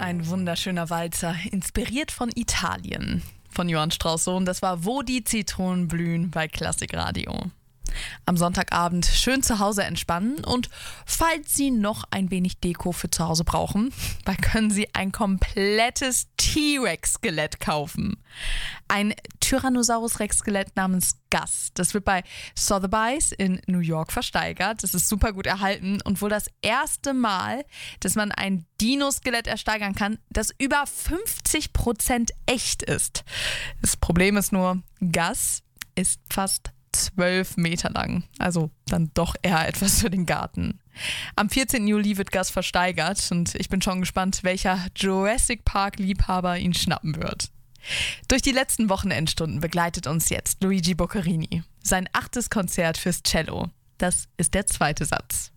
Ein wunderschöner Walzer, inspiriert von Italien, von Johann Strauss Sohn. Das war Wo die Zitronen blühen bei Klassikradio. Am Sonntagabend schön zu Hause entspannen und falls Sie noch ein wenig Deko für zu Hause brauchen, da können Sie ein komplettes T-Rex-Skelett kaufen. Ein Tyrannosaurus Rex-Skelett namens Gus. Das wird bei Sotheby's in New York versteigert. Das ist super gut erhalten und wohl das erste Mal, dass man ein Dino-Skelett ersteigern kann, das über 50% echt ist. Das Problem ist nur, Gus ist fast 12 Meter lang. Also dann doch eher etwas für den Garten. Am 14. Juli wird Gus versteigert und ich bin schon gespannt, welcher Jurassic Park-Liebhaber ihn schnappen wird. Durch die letzten Wochenendstunden begleitet uns jetzt Luigi Boccherini. Sein 8. Konzert fürs Cello. Das ist der 2. Satz.